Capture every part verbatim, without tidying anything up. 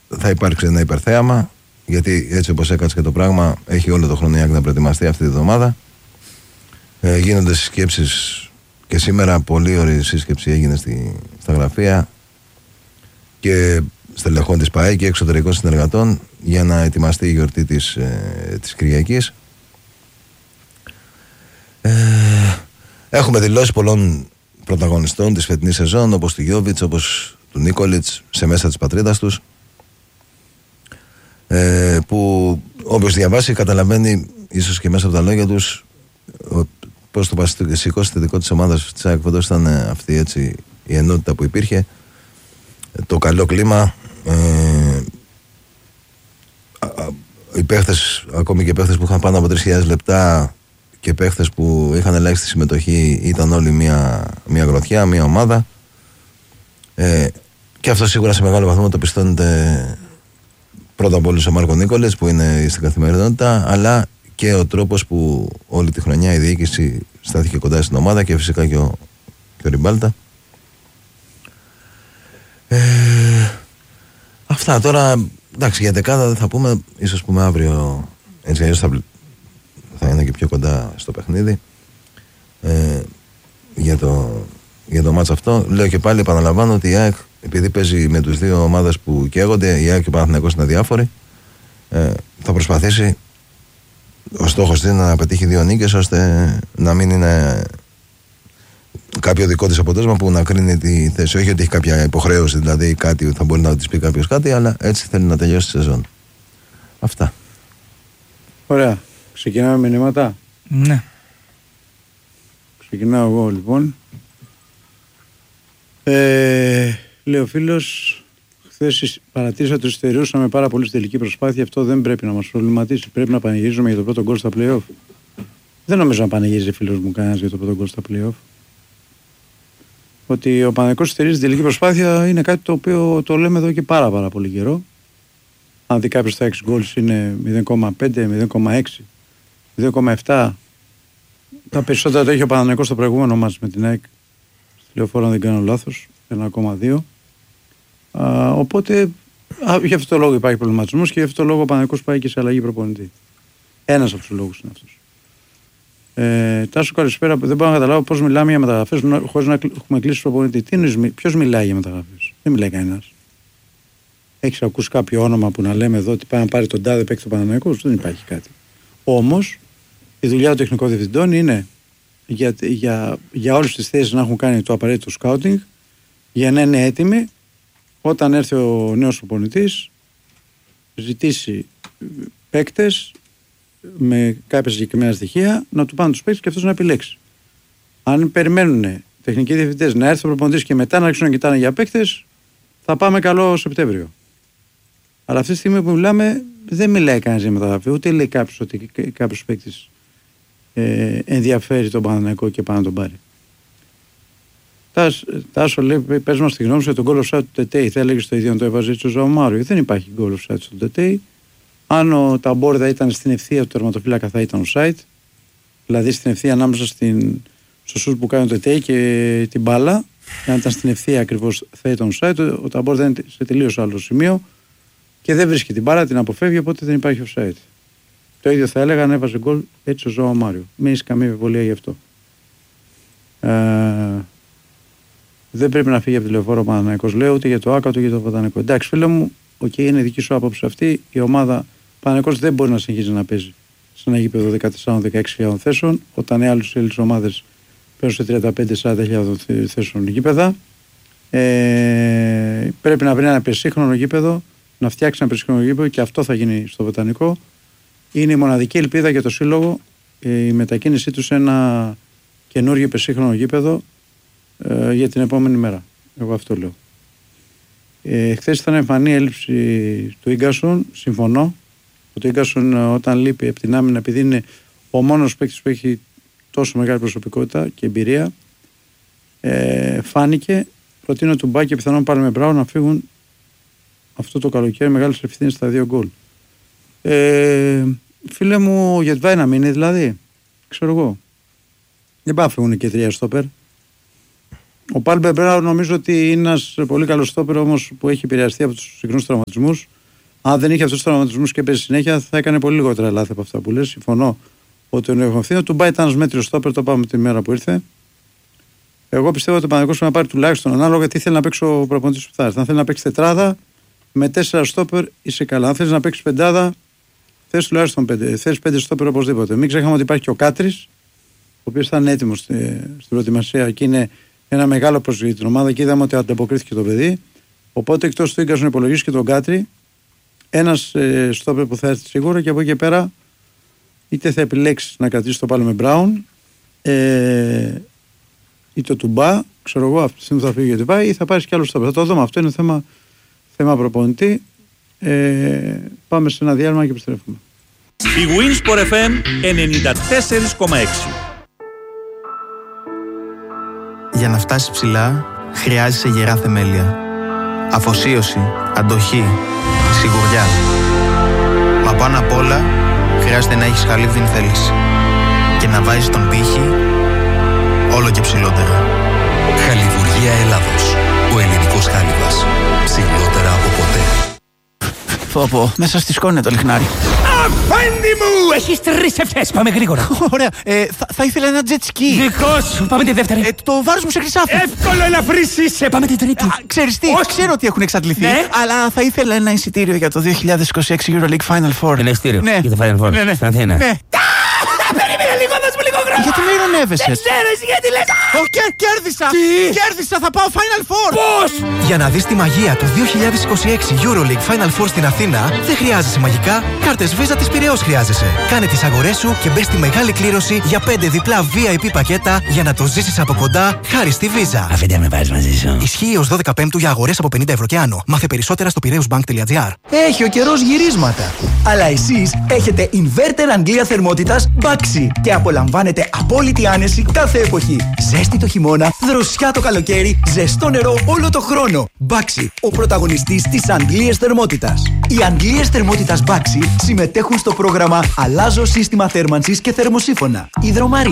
θα υπάρξει ένα υπερθέαμα, γιατί έτσι όπως έκατσε και το πράγμα, έχει όλο το χρόνο η ΑΕΚ να προετοιμαστεί αυτή τη εβδομάδα. Ε, γίνονται συσκέψεις και σήμερα, πολύ ωραία σύσκεψη έγινε στη, στα γραφεία και στελεχών της ΠΑΕ και εξωτερικών συνεργατών για να ετοιμαστεί η γιορτή της, ε, της Κυριακής. Ε, έχουμε δηλώσει πολλών πρωταγωνιστών της φετινής σεζόν, όπως του Γιόβιτς, όπως του Νίκολιτς, σε μέσα της πατρίδας τους, ε, που όποιος διαβάσει καταλαβαίνει ίσως και μέσα από τα λόγια τους πώς το βασικό συστατικό της ομάδας της ΑΕΚ φέτος ήταν αυτή, έτσι, η ενότητα που υπήρχε, το καλό κλίμα, ε, οι παίχτες, ακόμη και παίχτες που είχαν πάνω από τρεις χιλιάδες λεπτά και παίχτες που είχαν ελάχιστη συμμετοχή, ήταν όλοι μια, μια γροθιά, μια ομάδα, ε, και αυτό σίγουρα σε μεγάλο βαθμό το πιστώνεται πρώτα απ' όλους ο Μάρκο Νίκολες που είναι στην καθημερινότητα, αλλά και ο τρόπος που όλη τη χρονιά η διοίκηση στάθηκε κοντά στην ομάδα και φυσικά και ο, και ο Ριμπάλτα. Ε, αυτά τώρα, εντάξει, για δεκάδα δεν θα πούμε, ίσως πούμε αύριο, έτσι αλλιώς θα, θα είναι και πιο κοντά στο παιχνίδι, ε, για το, για το μάτς αυτό. Λέω και πάλι, επαναλαμβάνω ότι η ΑΕΚ, επειδή παίζει με τους δύο ομάδες που καίγονται, η ΑΕΚ και ο Παναθηναϊκός είναι αδιάφοροι, ε, θα προσπαθήσει, ο στόχος είναι να πετύχει δύο νίκες, ώστε να μην είναι κάποιο δικό της αποτέλεσμα που να κρίνει τη θέση. Όχι ότι έχει κάποια υποχρέωση, δηλαδή κάτι θα μπορεί να της πει κάποιος κάτι, αλλά έτσι θέλει να τελειώσει τη σεζόν. Αυτά. Ωραία. Ξεκινάμε με μηνύματα. Ναι. Ξεκινάω εγώ λοιπόν. Ε, λέει ο φίλος, χθες παρατήρησα ότι στερεούσαμε πάρα πολύ στη τελική προσπάθεια. Αυτό δεν πρέπει να μας προβληματίσει. Πρέπει να πανηγυρίζουμε για το πρώτο γκολ στα play-off. Δεν νομίζω να πανηγύριζε φίλος μου κανένας για το πρώτο γκολ στα play-off. Ότι ο Παναθηναϊκός στερεί στην τελική προσπάθεια είναι κάτι το οποίο το λέμε εδώ και πάρα πάρα πολύ καιρό. Αν δει κάποιος τα έξι γκολς είναι μηδέν κόμμα πέντε, μηδέν κόμμα έξι, μηδέν κόμμα επτά. Τα περισσότερα το έχει ο Παναθηναϊκός στο προηγούμενο μάτς με την ΑΕΚ. Στη Λεωφόρο, αν δεν κάνω λάθος, ένα κόμμα δύο. Α, οπότε α, γι' αυτό το λόγο υπάρχει προβληματισμός και γι' αυτό το λόγο ο Παναθηναϊκός πάει και σε αλλαγή προπονητή. Ένας από τους λόγους είναι αυτός. Ε, Τάσο, καλησπέρα. Δεν μπορώ να καταλάβω πώς μιλάμε για μεταγραφές χωρίς να έχουμε κλείσει προπονητή. Ποιος μιλάει για μεταγραφές? Δεν μιλάει κανένας. Έχεις ακούσει κάποιο όνομα που να λέμε εδώ ότι πάει να πάρει τον τάδε παίκτη του Παναθηναϊκού? Δεν υπάρχει κάτι. Όμως η δουλειά των τεχνικών διευθυντών είναι για, για, για όλες τις θέσεις να έχουν κάνει το απαραίτητο σκάουτινγκ για να είναι έτοιμοι όταν έρθει ο νέος προπονητής, ζητήσει παίκτες με κάποια συγκεκριμένα στοιχεία, να του πάνε τους παίκτες και αυτός να επιλέξει. Αν περιμένουν τεχνικοί διευθυντές να έρθει ο προπονητής και μετά να αρχίσουν να κοιτάνε για παίκτες, θα πάμε καλό Σεπτέμβριο. Αλλά αυτή τη στιγμή που μιλάμε, δεν μιλάει κανένας για μεταγραφή, ούτε λέει κάποιος ότι κάποιος παίκτης ε, ενδιαφέρει τον Παναθηναϊκό και πάει να τον πάρει. Τάσο λέει, πες μας τη γνώμη σου για τον goal offside του Τετέι. Θα έλεγες το ίδιο να το έβαζε έτσι ο Ζαομάριο? Δεν υπάρχει goal offside στον Τετέι. Αν ο Ταμπόρδα ήταν στην ευθεία του τερματοφύλακα, θα ήταν offside. Δηλαδή στην ευθεία ανάμεσα στην, στο σουτ που κάνει ο Τετέι και την μπάλα. Αν ήταν στην ευθεία ακριβώς, θα ήταν offside. Ο Ταμπόρδα είναι σε τελείως άλλο σημείο και δεν βρίσκει την μπάλα, την αποφεύγει, οπότε δεν υπάρχει offside. Το ίδιο θα έλεγα αν έβαζε γκολ έτσι ο Ζαομάριο. Μην έχει καμία αμφιβολία γι' αυτό. Ε, δεν πρέπει να φύγει από τη Λεωφόρο ο Παναθηναϊκός, λέω, ούτε για το ΆΚΑ ούτε για το Βοτανικό. Εντάξει, φίλε μου, οκ, okay, είναι δική σου άποψη αυτή. Η ομάδα Παναθηναϊκός δεν μπορεί να συνεχίζει να παίζει σε ένα γήπεδο δεκατέσσερα με δεκαέξι χιλιάδες θέσεων, όταν οι άλλες ομάδες παίζουν σε τριάντα πέντε με σαράντα χιλιάδες θέσεων γήπεδα. Ε, πρέπει να βρει ένα περσύγχρονο γήπεδο, να φτιάξει ένα περσύγχρονο γήπεδο και αυτό θα γίνει στο Βοτανικό. Είναι η μοναδική ελπίδα για το σύλλογο η μετακίνησή του σε ένα καινούργιο περσύγχρονο γήπεδο ε, για την επόμενη μέρα. Εγώ αυτό λέω. Ε, χθες ήταν εμφανή έλλειψη του Ίγκασον. Συμφωνώ ότι ο Ίγκασον όταν λείπει από την άμυνα, επειδή είναι ο μόνος παίκτης που έχει τόσο μεγάλη προσωπικότητα και εμπειρία, ε, φάνηκε. Προτείνω του Μπάκη και πιθανόν πάλι με Μπράου να φύγουν αυτό το καλοκαίρι μεγάλες ευθύνες στα δύο γκολ. Ε, φίλε μου, γιατί πάει να μείνει δηλαδή, ξέρω εγώ. Δεν πάει να φύγουν και τρία στόπερ. Ο Πάλμπερ Μπράου νομίζω ότι είναι ένας πολύ καλός στόπερ, όμως που έχει επηρεαστεί από τους συχνούς τραυματισμούς Αν δεν είχε αυτούς τους τραυματισμούς και παίζει συνέχεια, θα έκανε πολύ λιγότερα λάθη από αυτά που λες. Συμφωνώ ότι ο Νεοφευθύνο του Μπάι ήταν ένας μέτριος στόπερ, το πάμε τη μέρα που ήρθε. Εγώ πιστεύω ότι ο Παναθηναϊκός πρέπει να πάρει τουλάχιστον ανάλογα γιατί θέλει να παίξει ο προπονητής που θα έρθει. Αν θέλει να παίξει τετράδα, με τέσσερα στόπερ είσαι καλά. Αν θέλει να παίξει πεντάδα, θες τουλάχιστον πέντε. Θες πέντε στόπερ οπωσδήποτε. Μην ξεχνάμε ότι υπάρχει και ο Κάτρης, ο οποίος θα είναι έτοιμος στη, στην προετοιμασία και είναι ένα μεγάλο προσφυγή την ομάδα και είδαμε ότι ανταποκρίθηκε το παιδί. Οπότε εκτός του Ίγκας να υπολογίσει και τον Κάτρη, ένας ε, στόπερ που θα έρθει σίγουρα και από εκεί και πέρα είτε θα επιλέξει να κρατήσει το πάλι με Μπράουν ε, ή το Τουμπά, ξέρω εγώ, αυτή τη στιγμή θα φύγει γιατί πάει, ή θα πάρει κι άλλο στόπερ. Θα το δούμε. Αυτό είναι θέμα, θέμα προπονητή. Ε, πάμε σε ένα διάλειμμα και επιστρέφουμε. Η Winsport εφ εμ ενενήντα τέσσερα κόμμα έξι. Για να φτάσεις ψηλά, χρειάζεσαι γερά θεμέλια. Αφοσίωση, αντοχή, σιγουριά. Μα πάνω απ' όλα, χρειάζεται να έχεις χαλίβδιν θέληση. Και να βάζεις τον πύχη όλο και ψηλότερα. Χαλιβουργία Ελλάδος. Ο ελληνικός χάλιβας. Ψηλότερα από ποτέ. Πω πω, μέσα στη σκόνη το λιχνάρι. Αφέντη μου! Έχεις τρεις ευθές, πάμε γρήγορα. Ωραία, ε, θα, θα ήθελα ένα jet ski. Δικό σου, πάμε τη δεύτερη. Ε, το βάρος μου σε χρυσάφι. Εύκολο, ελαφρύς είσαι, πάμε την τρίτη. Α, ξέρεις τι, Όχι. ξέρω ότι έχουν εξαντληθεί, Ναι. αλλά θα ήθελα ένα εισιτήριο για το δύο χιλιάδες είκοσι έξι EuroLeague Final Four. Ένα εισιτήριο Ναι. για το Final Four Ναι, ναι. στην Αθήνα. Ναι. Περίμενε λίγο, δώσ' μου λίγο χρόνο. Γιατί με ειρωνεύεσαι? Δεν ξέρω εσύ γιατί λες. Ω, κέρ, κέρδισα! Τι? Κέρδισα, θα πάω Final Four! Πώς! Για να δεις τη μαγεία του δύο χιλιάδες είκοσι έξι EuroLeague Final Four στην Αθήνα, δεν χρειάζεσαι μαγικά, κάρτες Visa της Πειραιώς χρειάζεσαι. Κάνε τις αγορές σου και μπες στη μεγάλη κλήρωση για πέντε διπλά βι άι πι πακέτα για να το ζήσεις από κοντά χάρη στη Visa. Αφέντε με πάρεις μαζί σου. Ισχύει έως δώδεκα Πέμπτου για αγορές από πενήντα ευρώ και άνω. Μάθε περισσότερα στο πειραιώσμπανκ τελεία τζι άρ. Έχει ο καιρός γυρίσματα. Αλλά εσείς έχετε inverter Αγγλία θερμότητας Baxi και απολαμβάνετε απόλυτη άνεση κάθε εποχή. Ζέστη το χειμώνα, δροσιά το καλοκαίρι, ζεστό νερό όλο το χρόνο. Baxi, ο πρωταγωνιστής της Αγγλίας θερμότητας. Οι Αγγλίες θερμότητας Baxi συμμετέχουν στο πρόγραμμα Αλλάζω σύστημα θέρμανσης και θερμοσύφωνα. Υδρομαρή.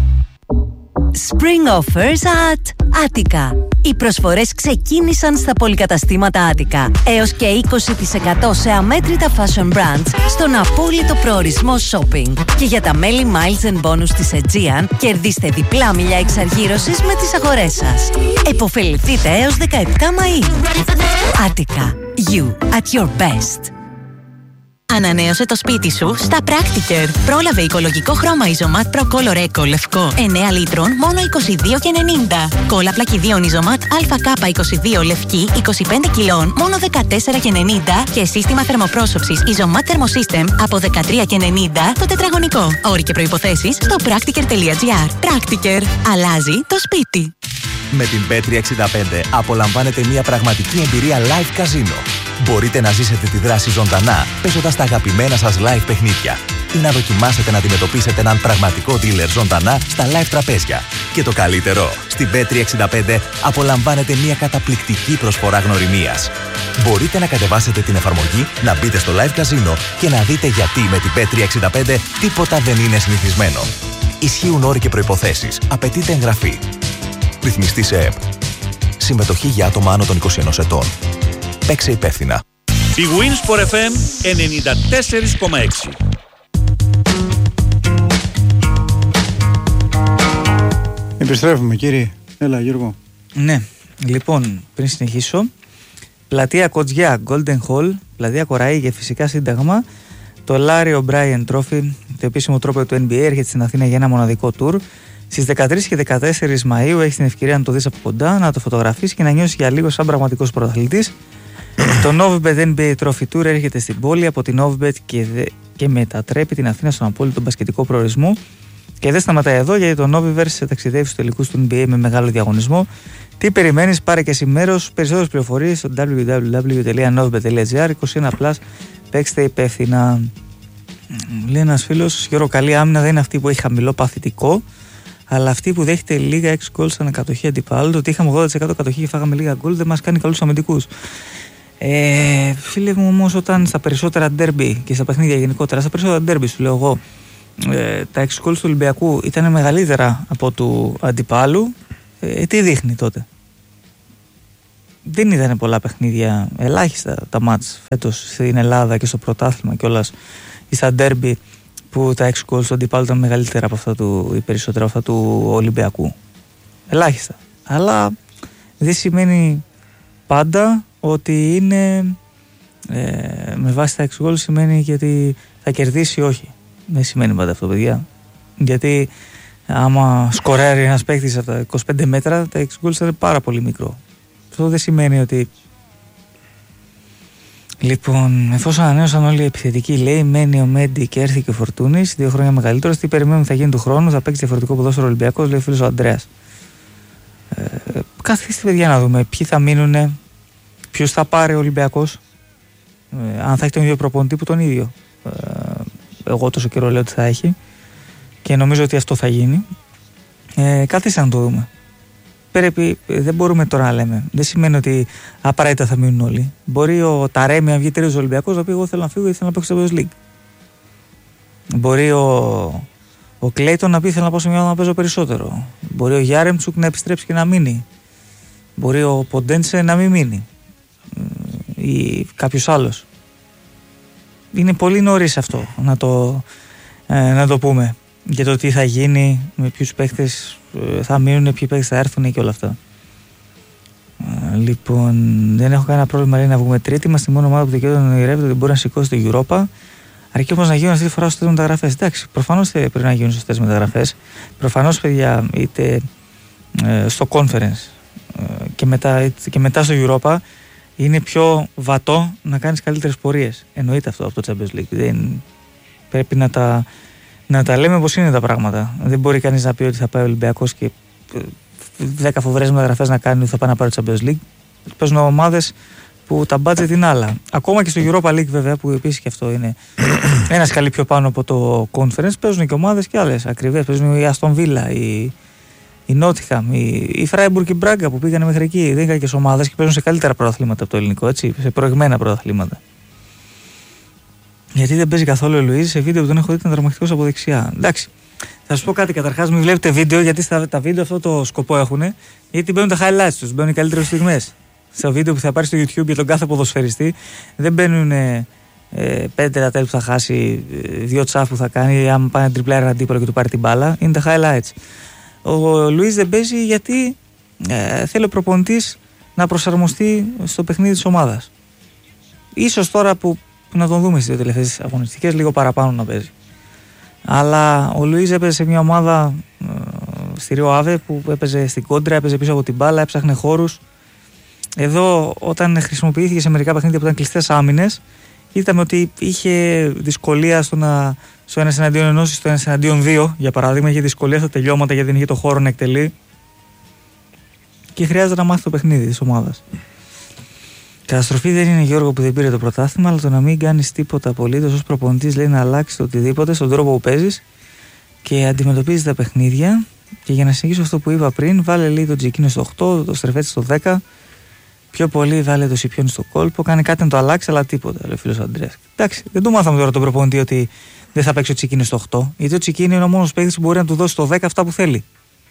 Spring offers at Attica. Οι προσφορές ξεκίνησαν στα πολυκαταστήματα Attica. Έως και είκοσι τοις εκατό σε αμέτρητα fashion brands στον απόλυτο προορισμό shopping. Και για τα μέλη Miles and Bonus της Aegean, κερδίστε διπλά μιλιά εξαργύρωσης με τις αγορές σας. Εποφεληθείτε έως δεκαεπτά Μαΐου. Attica. You at your best. Ανανέωσε το σπίτι σου στα Practicare. Πρόλαβε οικολογικό χρώμα Isomat Pro Color Eco λευκό εννέα λίτρων μόνο είκοσι δύο και ενενήντα. Κόλλα πλακιδίων Isomat έι κέι είκοσι δύο λευκή είκοσι πέντε κιλών μόνο δεκατέσσερα και ενενήντα και σύστημα θερμοπρόσωψης Isomat Thermosystem από δεκατρία και ενενήντα το τετραγωνικό. Όροι και προϋποθέσεις στο practicare τελεία τζι άρ. Practicare. Αλλάζει το σπίτι. Με την μπετ τριακόσια εξήντα πέντε απολαμβάνετε μια πραγματική εμπειρία live casino. Μπορείτε να ζήσετε τη δράση ζωντανά, παίζοντας τα αγαπημένα σας live παιχνίδια ή να δοκιμάσετε να αντιμετωπίσετε έναν πραγματικό dealer ζωντανά στα live τραπέζια. Και το καλύτερο, στην μπετ τριακόσια εξήντα πέντε απολαμβάνετε μια καταπληκτική προσφορά γνωριμίας. Μπορείτε να κατεβάσετε την εφαρμογή, να μπείτε στο live casino και να δείτε γιατί με την μπετ τριακόσια εξήντα πέντε τίποτα δεν είναι συνηθισμένο. Ισχύουν όροι και προϋποθέσεις. Απαιτείται εγγραφή. Ρυθμιστή σε ΕΠ. Συμμετοχή για άτομα άνω των είκοσι ενός ετών. Παίξε υπεύθυνα. Η Winsport εφ εμ ενενήντα τέσσερα κόμμα έξι. Επιστρέφουμε κύριε. Έλα Γιώργο. Ναι, λοιπόν, πριν συνεχίσω, πλατεία Κοτζιά, Golden Hall, πλατεία Κοραή και φυσικά Σύνταγμα, το Larry O'Brien Trophy, το επίσημο τρόπο του N B A, έρχεται στην Αθήνα για ένα μοναδικό tour. Στις δεκατρείς και δεκατέσσερις Μαΐου έχεις την ευκαιρία να το δεις από κοντά, να το φωτογραφίσεις και να νιώσεις για λίγο σαν πραγματικός πρωταθλητής. Το Novibet N B A Trophy Tour έρχεται στην πόλη από την Novibet και, δε, και μετατρέπει την Αθήνα στον απόλυτο μπασκετικό προορισμό. Και δεν σταματάει εδώ, γιατί το Noviverse ταξιδεύει στους τελικούς του N B A με μεγάλο διαγωνισμό. Τι περιμένεις, πάρε και εσύ μέρος. Περισσότερες πληροφορίες στο double-u double-u double-u τελεία novibet τελεία τζι άρ. είκοσι ένα πλας, παίξτε υπεύθυνα. Λέει ένας φίλος, Γιώργο, καλή άμυνα δεν είναι αυτή που έχει χαμηλό παθητικό, αλλά αυτή που δέχεται λίγα έξι γκολ σαν κατοχή αντιπάλου. Το ότι είχαμε ογδόντα τοις εκατό κατοχή και φάγαμε λίγα γκολ δεν μας κάνει καλούς αμυντικούς. Ε, φίλε μου, όμως, όταν στα περισσότερα ντέρμπι και στα παιχνίδια γενικότερα, στα περισσότερα ντέρμπι σου λέω εγώ, ε, τα έξι γκολ του Ολυμπιακού ήταν μεγαλύτερα από του αντιπάλου, ε, τι δείχνει τότε? δεν ήταν πολλά παιχνίδια, ελάχιστα τα μάτς φέτος στην Ελλάδα και στο πρωτάθλημα κιόλας ή στα ντέρμπι που τα έξι γκολ του αντιπάλου ήταν μεγαλύτερα από αυτά του, ή περισσότερα από αυτά του Ολυμπιακού. Ελάχιστα. Αλλά δεν σημαίνει πάντα ότι είναι ε, με βάση τα έξι γκολ σημαίνει γιατί θα κερδίσει ή όχι. Δεν σημαίνει πάντα αυτό, παιδιά. Γιατί άμα σκοράρει ένας παίκτης από τα είκοσι πέντε μέτρα, τα έξι γκολ είναι πάρα πολύ μικρό. Αυτό δεν σημαίνει ότι. Λοιπόν, εφόσον ανανέωσαν όλοι οι επιθετικοί, λέει, μένει ο Μέντι και έρθει και ο Φορτούνης, δύο χρόνια μεγαλύτερος, τι περιμένουμε θα γίνει του χρόνου, θα παίξει διαφορετικό ποδόσφαιρο Ολυμπιακός, λέει ο φίλος ο Αντρέας. Ε, καθίστε, παιδιά, να δούμε ποιοι θα μείνουν, ποιους θα πάρει ο Ολυμπιακός, ε, αν θα έχει τον ίδιο προπονητή που τον ίδιο. Ε, εγώ τόσο καιρό λέω ότι θα έχει και νομίζω ότι αυτό θα γίνει. Ε, καθίστε να το δούμε. Πρέπει, δεν μπορούμε τώρα να λέμε. Δεν σημαίνει ότι απαραίτητα θα μείνουν όλοι. Μπορεί ο Ταρέμι, αν βγει τρίτος Ολυμπιακός, να πει: εγώ θέλω να φύγω γιατί θέλω να παίξω στο Champions League. Μπορεί ο, ο Κλέιτον να πει: θέλω να πάω σε μια ομάδα να παίζω περισσότερο. Μπορεί ο Γιάρεμτσουκ να επιστρέψει και να μείνει. Μπορεί ο Ποντένσε να μην μείνει. Ή κάποιος άλλος. Είναι πολύ νωρίς αυτό να το, ε, να το πούμε. Για το τι θα γίνει, με ποιους παίχτες θα μείνουν, ποιοι παίχτες θα έρθουν και όλα αυτά. Λοιπόν, δεν έχω κανένα πρόβλημα, λέει, να βγούμε τρίτη. Είμαστε η μόνη ομάδα που δικαιούται να ονειρεύεται ότι μπορεί να σηκώσει το Europa. Αρκεί όμως να γίνουν αυτή τη φορά σωστές μεταγραφές. Εντάξει, προφανώς πρέπει να γίνουν σωστές μεταγραφές. Προφανώς, παιδιά, είτε ε, στο conference ε, και, μετά, είτε, και μετά στο Europa είναι πιο βατό να κάνεις καλύτερες πορείες. Εννοείται αυτό από το Champions League. Δεν, πρέπει να τα. Να τα λέμε πως είναι τα πράγματα. Δεν μπορεί κανείς να πει ότι θα πάει ο Ολυμπιακός και δέκα φοβερές μεταγραφές να κάνει ότι θα πάει να πάρει το Champions League. Παίζουν ομάδες που τα budget είναι άλλα. Ακόμα και στο Europa League, βέβαια, που επίσης και αυτό είναι ένα σκαλί πιο πάνω από το Conference, παίζουν και ομάδες και άλλες ακριβές. Παίζουν η Aston Villa, η, η Nottingham, η, η Freiburg και η Braga που πήγανε μέχρι εκεί. Δεν είναι κακές ομάδες και παίζουν σε καλύτερα πρωταθλήματα από το ελληνικό, έτσι, σε προηγμένα πρωταθλήματα. Γιατί δεν παίζει καθόλου ο Λουίζ, σε βίντεο που τον έχω δει ήταν τρομακτικός από δεξιά. Εντάξει, θα σας πω κάτι καταρχάς, μην βλέπετε βίντεο, γιατί στα, τα βίντεο αυτό το σκοπό έχουν, γιατί μπαίνουν τα highlights τους, μπαίνουν οι καλύτερες στιγμές. Στο βίντεο που θα πάρει στο YouTube για τον κάθε ποδοσφαιριστή, δεν μπαίνουν ε, ε, πέντε τερατέλ που θα χάσει, δύο τσάφ που θα κάνει, αν πάει να τριπλάρει έναν αντίπαλο και του πάρει την μπάλα, είναι τα highlights. Ο Λουίζ δεν παίζει γιατί ε, θέλει ο προπονητής να προσαρμοστεί στο παιχνίδι της ομάδας. Ίσως τώρα που να τον δούμε στις δύο τελευταίες αγωνιστικές, λίγο παραπάνω να παίζει. Αλλά ο Λουίζ έπαιζε σε μια ομάδα ε, στη Ρίο Αβε που έπαιζε στην κόντρα, έπαιζε πίσω από την μπάλα, έψαχνε χώρους. Εδώ, όταν χρησιμοποιήθηκε σε μερικά παιχνίδια που ήταν κλειστές άμυνες, είδαμε ότι είχε δυσκολία στο, να, στο ένας εναντίον ενός ή στο ένας εναντίον δύο. Για παράδειγμα, είχε δυσκολία στα τελειώματα γιατί δεν είχε το χώρο να εκτελεί. Και χρειάζεται να μάθει το παιχνίδι της ομάδας. Καταστροφή δεν είναι, Γιώργο, που δεν πήρε το πρωτάθλημα, αλλά το να μην κάνει τίποτα απολύτως ως προπονητής, λέει, να αλλάξει το οτιδήποτε στον τρόπο που παίζεις και αντιμετωπίζει τα παιχνίδια. Και για να συνεχίσω αυτό που είπα πριν, βάλε, λέει, τον Τζικίνο στο οκτώ, το Στερφέτσι στο δέκα. Πιο πολύ βάλε το Σιπιόνι στο κόλπο. Κάνει κάτι να το αλλάξει, αλλά τίποτα, λέει ο φίλος Αντρέας. Εντάξει, δεν του μάθαμε τώρα τον προπονητή ότι δεν θα παίξει ο Τσικίνο στο οκτώ, γιατί ο Τσικίνο είναι ο μόνος παίκτης που μπορεί να του δώσει στο δέκα αυτά που θέλει.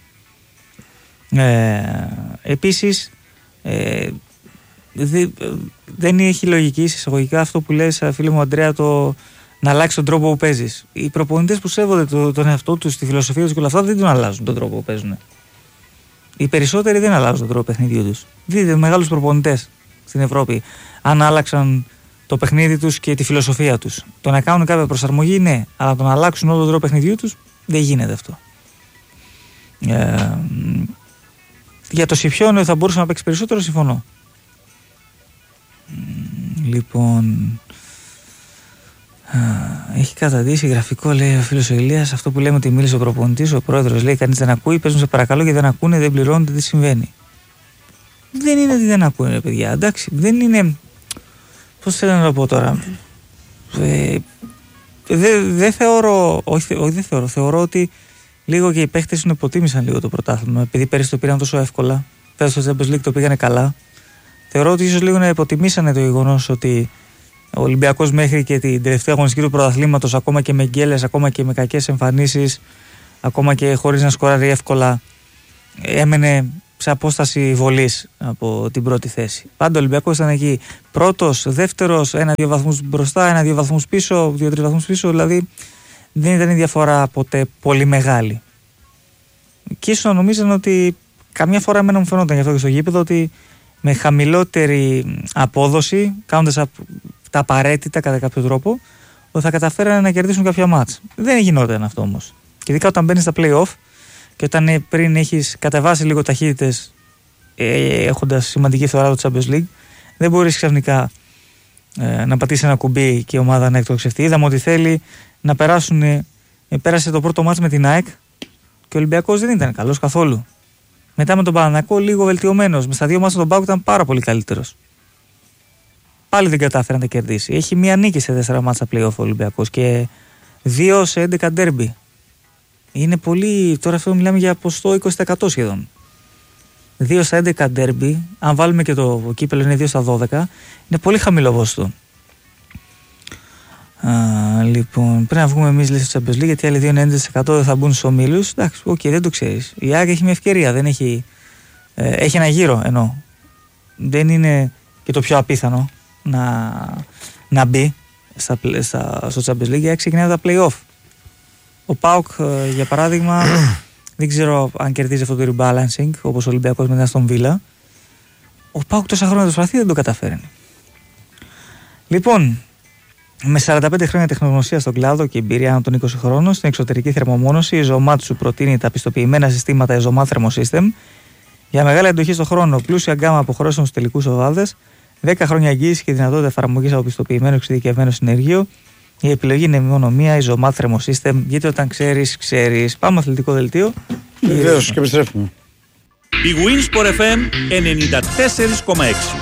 Ε, επίσης, ε, Δε, δεν έχει λογική εισαγωγικά αυτό που λες, φίλε μου Αντρέα, το να αλλάξει τον τρόπο που παίζεις. Οι προπονητές που σέβονται το, τον εαυτό τους, τη φιλοσοφία τους και όλα αυτά, δεν τον αλλάζουν τον τρόπο που παίζουν. Οι περισσότεροι δεν αλλάζουν τον τρόπο παιχνιδιού τους. Δείτε μεγάλους προπονητές στην Ευρώπη, αν άλλαξαν το παιχνίδι τους και τη φιλοσοφία τους. Το να κάνουν κάποια προσαρμογή, ναι, αλλά το να αλλάξουν όλο τον τρόπο παιχνιδιού τους, δεν γίνεται αυτό. Ε, για το Σιφιόνιο θα μπορούσε να παίξει περισσότερο, συμφωνώ. Λοιπόν, α, έχει καταντήσει γραφικό, λέει ο φίλος ο Ηλίας, αυτό που λέμε ότι μίλησε ο προπονητής, ο πρόεδρος, λέει, κανείς δεν ακούει, παίζουν σε παρακαλώ και δεν ακούνε, δεν πληρώνονται, τι συμβαίνει. Δεν είναι ότι δεν ακούνε, ρε παιδιά, εντάξει, δεν είναι, πώς θέλω να το πω τώρα, ε, δεν δε θεωρώ, όχι, όχι δεν θεωρώ, θεωρώ ότι λίγο και οι παίχτες είναι υποτίμησαν λίγο το πρωτάθλημα, επειδή πέρυσι το πήραν τόσο εύκολα, πέρυσι στο Champions League το πήγανε καλά. Θεωρώ ότι ίσως λίγο να υποτιμήσανε το γεγονός ότι ο Ολυμπιακός μέχρι και την τελευταία αγωνιστική του πρωταθλήματος, ακόμα και με γκέλες, ακόμα και με κακές εμφανίσεις, ακόμα και χωρίς να σκοράρει εύκολα, έμενε σε απόσταση βολής από την πρώτη θέση. Πάντα ο Ολυμπιακός ήταν εκεί πρώτος, δεύτερος, ένα-δύο βαθμούς μπροστά, ένα-δύο βαθμούς πίσω, δύο-τρεις βαθμούς πίσω, δηλαδή δεν ήταν η διαφορά ποτέ πολύ μεγάλη. Και ίσως νομίζαν ότι καμιά φορά εμένα μου φαινόταν γι' αυτό και στο γήπεδο ότι με χαμηλότερη απόδοση, κάνοντας τα απαραίτητα κατά κάποιο τρόπο, ότι θα καταφέρανε να κερδίσουν κάποια μάτς. Δεν γινόταν αυτό όμως. Και ειδικά όταν μπαίνεις στα play-off και όταν πριν έχεις κατεβάσει λίγο ταχύτητες ε, έχοντας σημαντική φορά το Champions League, δεν μπορείς ξαφνικά ε, να πατήσεις ένα κουμπί και η ομάδα να εκτοξευτεί. Είδαμε ότι θέλει να περάσουν. Ε, πέρασε το πρώτο μάτς με την ΑΕΚ και ο Ολυμπιακός δεν ήταν καλός καθόλου. Μετά με τον Παναθηναϊκό λίγο βελτιωμένος. Με στα δύο μάτς τον Πάοκ ήταν πάρα πολύ καλύτερος. Πάλι δεν κατάφερε να τα κερδίσει. Έχει μία νίκη σε τέσσερα μάτσα play-off ο Ολυμπιακός και δύο σε έντεκα ντέρμπι. Είναι πολύ. Τώρα αυτό μιλάμε για ποστό είκοσι τοις εκατό σχεδόν. δύο στα έντεκα ντέρμπι, αν βάλουμε και το κύπελο είναι δύο στα δώδεκα, είναι πολύ χαμηλό ποσοστό. Α, λοιπόν, πρέπει να βγούμε εμείς λέει στο Champions League, γιατί οι άλλοι δύο ενενήντα τοις εκατό δεν θα μπουν στους ομίλους. Εντάξει, οκ, okay, δεν το ξέρεις. Η ΑΕΚ έχει μια ευκαιρία, δεν έχει. Ε, έχει ένα γύρο ενώ. Δεν είναι και το πιο απίθανο να, να μπει στα, στα, στο Champions League. Η ΑΕΚ ξεκινάει τα play-off. Ο ΠΑΟΚ, για παράδειγμα, δεν ξέρω αν κερδίζει αυτό το rebalancing όπως ο Ολυμπιακός μετά στον Βίλα. Ο ΠΑΟΚ τόσα χρόνια το προσπαθεί, δεν το καταφέρνει. Λοιπόν, με σαράντα πέντε χρόνια τεχνογνωσία στον κλάδο και εμπειρία άνω των είκοσι χρόνων στην εξωτερική θερμομόνωση, η Ζωμάτ σου προτείνει τα πιστοποιημένα συστήματα Ζωμάτ Thermosystem για μεγάλη αντοχή στον χρόνο, πλούσια γκάμα αποχρώσεων στους τελικούς οβάδες, δέκα χρόνια εγγύηση και δυνατότητα εφαρμογής από πιστοποιημένο εξειδικευμένο συνεργείο. Η επιλογή είναι μόνο μία, η Ζωμάτ Thermosystem, γιατί όταν ξέρεις, ξέρεις. Πάμε αθλητικό δελτίο. Βεβαίως και επιστρέφουμε. Η Winsport εφ εμ ενενήντα τέσσερα κόμμα έξι.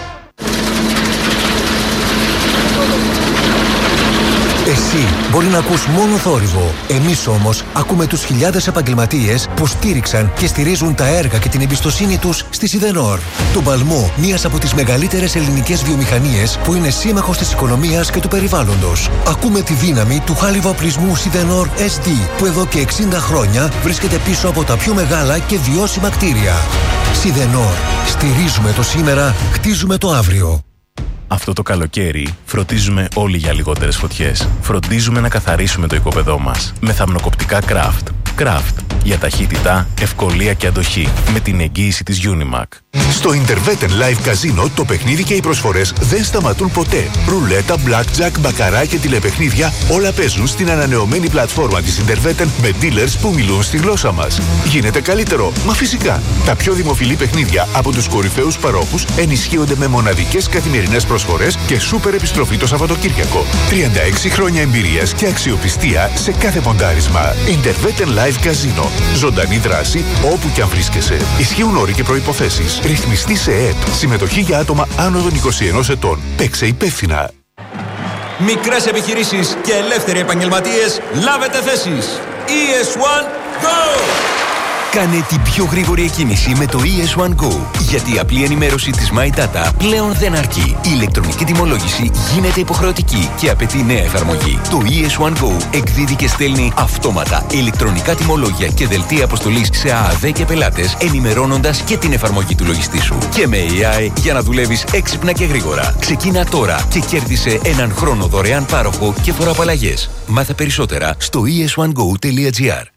Εσύ μπορεί να ακούς μόνο θόρυβο. Εμείς όμως ακούμε τους χιλιάδες επαγγελματίες που στήριξαν και στηρίζουν τα έργα και την εμπιστοσύνη τους στη Σιδενόρ. Τον παλμό μιας από τις μεγαλύτερες ελληνικές βιομηχανίες που είναι σύμμαχος της οικονομίας και του περιβάλλοντος. Ακούμε τη δύναμη του χάλιβα οπλισμού Σιδενόρ ες ντι που εδώ και εξήντα χρόνια βρίσκεται πίσω από τα πιο μεγάλα και βιώσιμα κτίρια. Σιδενόρ. Στηρίζουμε το σήμερα, χτίζουμε το αύριο. Αυτό το καλοκαίρι φροντίζουμε όλοι για λιγότερες φωτιές. Φροντίζουμε να καθαρίσουμε το οικόπεδό μας με θαμνοκοπτικά Craft. Craft για ταχύτητα, ευκολία και αντοχή με την εγγύηση της Unimac. Στο Intervetten Live Casino το παιχνίδι και οι προσφορές δεν σταματούν ποτέ. Ρουλέτα, blackjack, μπακαρά και τηλεπαιχνίδια όλα παίζουν στην ανανεωμένη πλατφόρμα της Intervetten με dealers που μιλούν στη γλώσσα μας. Γίνεται καλύτερο, μα φυσικά. Τα πιο δημοφιλή παιχνίδια από τους κορυφαίους παρόχους ενισχύονται με μοναδικές καθημερινές προσφορές και σούπερ επιστροφή το Σαββατοκύριακο. τριάντα έξι χρόνια εμπειρίας και αξιοπιστία σε κάθε ποντάρισμα. Intervetten Live Casino. Ζωντανή δράση όπου και αν βρίσκεσαι. Ισχύουν όροι και προϋποθέσεις. Ρυθμιστή σε ΕΕΠ. Συμμετοχή για άτομα άνω των είκοσι ενός ετών. Παίξε υπεύθυνα. Μικρές επιχειρήσεις και ελεύθεροι επαγγελματίες, λάβετε θέσεις. ι ες βαν Go! Κάνε την πιο γρήγορη εκκίνηση με το ι ες βαν Go. Γιατί η απλή ενημέρωση της My Data πλέον δεν αρκεί. Η ηλεκτρονική τιμολόγηση γίνεται υποχρεωτική και απαιτεί νέα εφαρμογή. Το ι ες βαν Go εκδίδει και στέλνει αυτόματα ηλεκτρονικά τιμολόγια και δελτία αποστολής σε ΑΑΔ και πελάτες, ενημερώνοντας και την εφαρμογή του λογιστή σου. Και με έι άι για να δουλεύεις έξυπνα και γρήγορα. Ξεκίνα τώρα και κέρδισε έναν χρόνο δωρεάν πάροχο και φοροαπαλλαγές. Μάθε περισσότερα στο ι ες βαν γκο τελεία τζι άρ.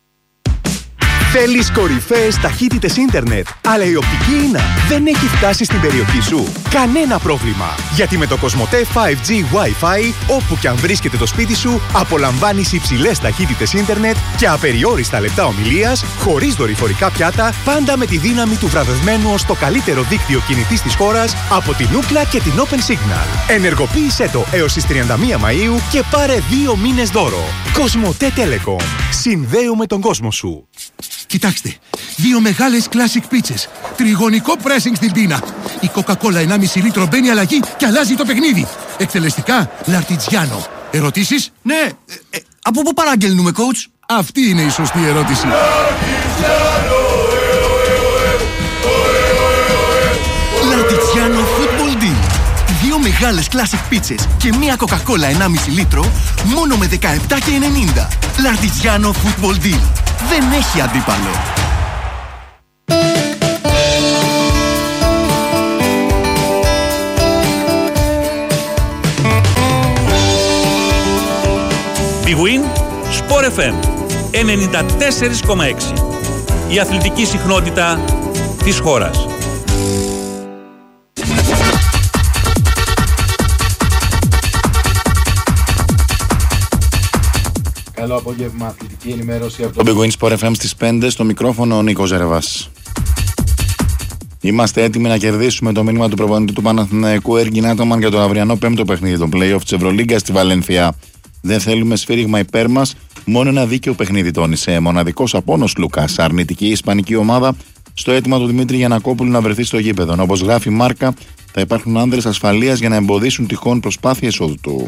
Θέλεις κορυφαίες ταχύτητες ίντερνετ, αλλά η οπτική ίνα δεν έχει φτάσει στην περιοχή σου? Κανένα πρόβλημα! Γιατί με το Κοσμοτέ φάιβ τζι Wi-Fi, όπου και αν βρίσκεται το σπίτι σου, απολαμβάνεις υψηλές ταχύτητες ίντερνετ και απεριόριστα λεπτά ομιλίας, χωρίς δορυφορικά πιάτα, πάντα με τη δύναμη του βραβευμένου ως το καλύτερο δίκτυο κινητής της χώρας από την Ookla και την Open Signal. Ενεργοποίησέ το έως τις τριάντα μία Μαΐου και πάρε δύο μήνες δώρο. Κοσμοτέ Telecom. Συνδέουμε τον κόσμο σου. Κοιτάξτε, δύο μεγάλες classic πίτσες. Τριγωνικό pressing στην πίνα. Η Coca-Cola ενάμιση λίτρο μπαίνει αλλαγή και αλλάζει το παιχνίδι. Εκτελεστικά, Λαρτιτζιάνο. Ερωτήσεις? Ναι. Ε, ε, από πού παραγγέλνουμε, coach? Αυτή είναι η σωστή ερώτηση. Λαρτιτζιάνο Football Deal. Δύο μεγάλες classic πίτσες και μία Coca-Cola ενάμιση λίτρο μόνο με δεκαεπτά και ενενήντα. Λαρτιτζιάνο Football Deal. Δεν έχει αντίπαλο. Big Win Sport εφ εμ ενενήντα τέσσερα κόμμα έξι. Η αθλητική συχνότητα της χώρας. Καλό απόγευμα, αθλητική ενημέρωση από το Big Win Sport εφ εμ στις πέντε, στο μικρόφωνο ο Νίκος Ζερβάς. Είμαστε έτοιμοι να κερδίσουμε το μήνυμα του προπονητή του Παναθηναϊκού Έργιν Άταμαν για το αυριανό πέμπτο παιχνίδι των play-off της Ευρωλίγκα στη Βαλένθια. Δεν θέλουμε σφύριγμα υπέρ μας, μόνο ένα δίκαιο παιχνίδι, τόνισε. Μοναδικός απόνος Λούκας. Αρνητική ισπανική ομάδα στο αίτημα του Δημήτρη Γιαννακόπουλου να βρεθεί στο γήπεδο. Όπως γράφει η Μάρκα, θα υπάρχουν άνδρες ασφαλείας για να εμποδίσουν τυχόν προσπάθεια εισόδου του.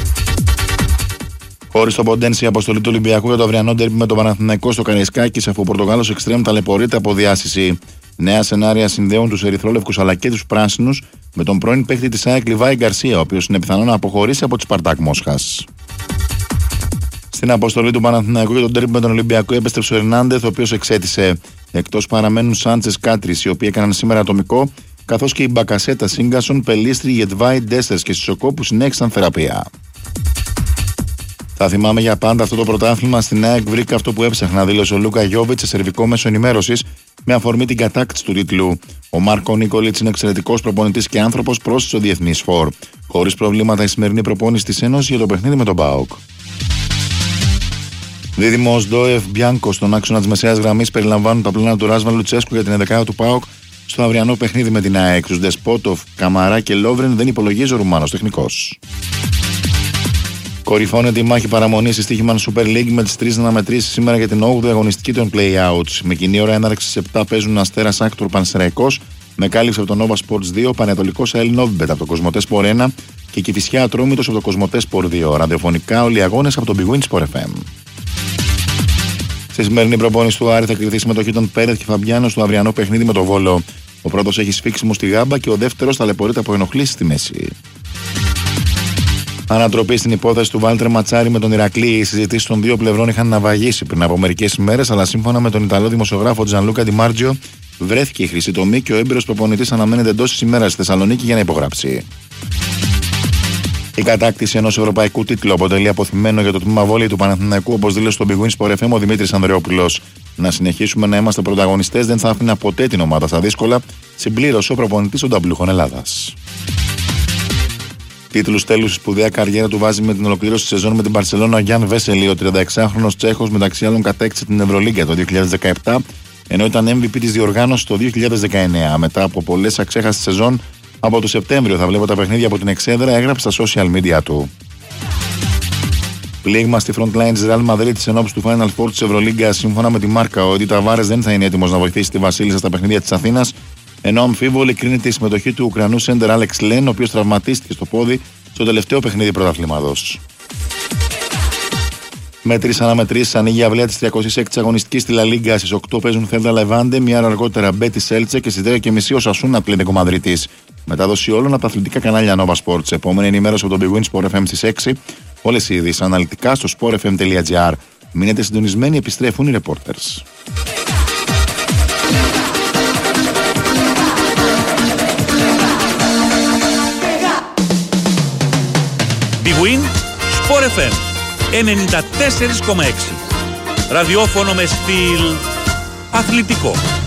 Χωρίς τον Ποντένση, η αποστολή του Ολυμπιακού για το αυριανό ντέρμπι με τον Παναθηναϊκό στο Καραϊσκάκης, αφού ο Πορτογάλος εξτρέμ ταλαιπωρείται από διάσηση. Νέα σενάρια συνδέουν τους ερυθρόλευκους αλλά και τους πράσινους με τον πρώην παίκτη της ΑΕΚ Λιβάη Γκαρσία, ο οποίος είναι πιθανό να αποχωρήσει από τη Σπαρτάκ Μόσχας. Στην αποστολή του Παναθηναϊκού για τον ντέρμπι με τον Ολυμπιακό επέστρεψε ο Ερνάντεθ, ο οποίος εξέτησε. Εκτός παραμένουν Σάντσες, Κάτρις, οι οποίοι έκαναν σήμερα ατομικό, καθώς και η Μπακασέτα, Σίγκασον, Πελίστρι, Γετβάη, Ντέστερς και Σισοκό που συνέχισαν θεραπεία. Θα θυμάμαι για πάντα αυτό το πρωτάθλημα. Στην ΑΕΚ βρήκα αυτό που έψαχνα, δήλωσε ο Λούκα Γιόβιτς σε σερβικό μέσο ενημέρωσης με αφορμή την κατάκτηση του τίτλου. Ο Μάρκο Νίκολιτς είναι εξαιρετικός προπονητής και άνθρωπος, πρόσθεσε ο διεθνής φορ. Χωρίς προβλήματα η σημερινή προπόνηση της Ένωσης για το παιχνίδι με τον ΠΑΟΚ. Δίδυμος Ντόεφ Μπιάνκο στον άξονα της μεσαίας γραμμής περιλαμβάνουν τα πλάνα του Ράσβαν Λουτσέσκου για την ενδεκάδα του ΠΑΟΚ στο αυριανό παιχνίδι με την ΑΕΚ. Τους Ντεσπότοφ, Καμαρά και Λόβρεν δεν υπολογίζει ο Ρουμάνος τεχνικός. Κορυφώνεται η μάχη παραμονής στη Στοίχημαν Super League με τις τρεις αναμετρήσεις σήμερα για την όγδοη αγωνιστική των play-outs. Με κοινή ώρα έναρξης επτά παίζουν Αστέρας Άκτορ Πανσεραϊκός με κάλυψη από τον Nova Sports δύο, Πανετολικός ΑΕΛ Νόβιμπετ από το Κοσμοτέ Sport ένα και Κηφισιά Ατρόμητος από το Κοσμοτέ Sport δύο. Ραδιοφωνικά όλοι οι αγώνες από το Big Win Sport εφ εμ. Στη σημερινή προπόνηση του Άρη θα κρυθεί συμμετοχή των Πέρεθ και Φαμπιάνο στο αυριανό παιχνίδι με το Βόλο. Ο πρώτος έχει σφίξιμο στη γάμπα και ο δεύτερος ταλαιπωρείται από ενοχλήσεις στη μέση. Ανατροπή στην υπόθεση του Βάλτερ Ματσάρη με τον Ηρακλή. Οι συζητήσεις των δύο πλευρών είχαν ναυαγίσει πριν από μερικές ημέρες, αλλά σύμφωνα με τον Ιταλό δημοσιογράφο Τζανλούκα Ντιμάρτζιο, βρέθηκε η χρυσή τομή και ο έμπειρος προπονητής αναμένεται εντός της ημέρας στη Θεσσαλονίκη για να υπογράψει. Η κατάκτηση ενός ευρωπαϊκού τίτλου αποτελεί αποθυμένο για το τμήμα βόλεϊ του Παναθηναϊκού, όπως δήλωσε στο Big Win Sport εφ εμ ο Δημήτρης Ανδρεόπουλος. Να συνεχίσουμε να είμαστε πρωταγωνιστές δεν θα άφηνα ποτέ την ομάδα στα δύσκολα, συμπλήρωσε ο προπονητής των ταμπλούχων Ελλάδας. Τίτλους τέλους στη σπουδαία καριέρα του βάζει με την ολοκλήρωση της σεζόν με την Μπαρσελόνα ο Γιάν Βέσελη. Ο τριανταεξάχρονος Τσέχος μεταξύ άλλων κατέκτησε την Ευρωλίγκα το δύο χιλιάδες δεκαεπτά, ενώ ήταν εμ βι πι της διοργάνωσης το δύο χιλιάδες δεκαεννέα. Μετά από πολλές αξέχαστες σεζόν, από το Σεπτέμβριο θα βλέπω τα παιχνίδια από την εξέδρα, έγραψε στα social media του. Πλήγμα στη front line της Real Madrid της ενόψης του Final Four της Ευρωλίγκα. Σύμφωνα με τη Μάρκα, ο Έντι Ταβάρες δεν θα είναι έτοιμος να βοηθήσει τη Βασίλισσα στα παιχνίδια της Αθήνας, ενώ αμφίβολη κρίνεται η συμμετοχή του Ουκρανού σέντερ Άλεξ Λεν, ο οποίος τραυματίστηκε στο πόδι στο τελευταίο παιχνίδι πρωταθλήματος. Με τρεις αναμετρήσεις ανοίγει η αυλαία της τριακοστής έκτης αγωνιστικής στη Λα Λίγκα. Στις οκτώ παίζουν Θέλτα Λεβάντε, μία ώρα αργότερα Μπέτι Σέλτσε και στις δέκα και μισή ο Σασούνα Ατλέτικο Μαδρίτης. Μετάδοση όλων από τα αθλητικά κανάλια Nova Sports. Επόμενη ενημέρωση από το Big Win Sport εφ εμ στις έξι. Όλες οι ειδήσεις αναλυτικά στο sport f m τελεία g r. Μείνετε συντονισμένοι, επιστρέφουν οι reporters. Big Win Sport εφ εμ ενενήντα τέσσερα κόμμα έξι. Ραδιόφωνο με στυλ αθλητικό.